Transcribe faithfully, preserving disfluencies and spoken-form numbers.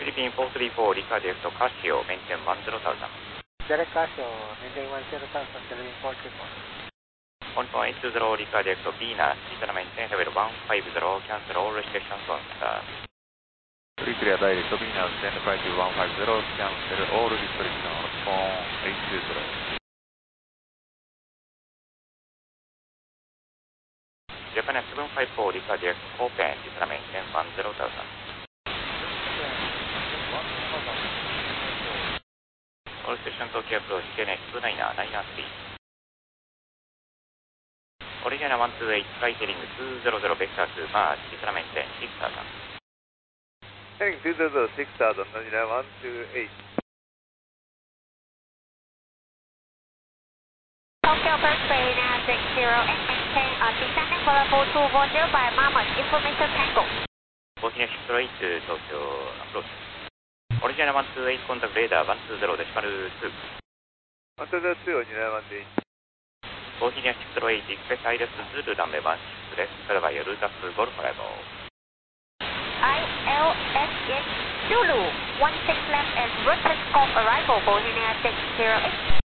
フィリピンフォースリーフォーリカディレクトカシオメンテンワンゼロタウザン。 Direct Casio, maintain one zero thousand, Philippine four three four. one point eight two zeroリカディレクトビーナス、リタナメンテンレベルone five zero、キャンセルオールレステクションソンサー。 フリークリアダイレクトビーナス、センドフライトone five zero、キャンセルオールリストリクション、フォンエイトツーゼロ。 ジャパネセブンファイブフォーリカディレクトコーペン、リタナメンテンワンゼロタウザン。オールステーション東京アプローチ、ケネツーナイナー、ナイナースリー。オリジナルワンツーエイト、スカイテリングツーゼロゼロ、ベクターツー、マーチ、リタナメンテンシックスタウザン。 Heading two zero zero six thousand, Manila one two eight. Tokyo Birthday now six zero eight, maintain a descending level two one zero by Mama, information tango. ボヒニアシックスエイト、東京アプローチ。オリジナルワンツーエイト、コンタクトレーダーワンツーゼロ、デシマルツー。 one two zero two, Manila one two eight. ボヒニアシックスエイト、エクスペスアイレスズルランメワンシックスです。それはルータスゴルフライボー。 I L S H Zulu one six left and route Scope arrival Bohemia six zero eight.